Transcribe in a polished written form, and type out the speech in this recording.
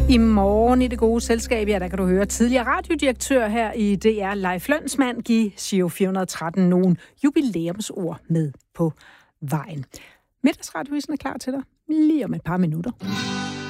I morgen i det gode selskab, ja, der kan du høre tidligere radiodirektør her i DR, Leif Lønsmand, give Giro 413 nogle jubilæumsord med på vejen. Middagsradiovisen er klar til dig lige om et par minutter.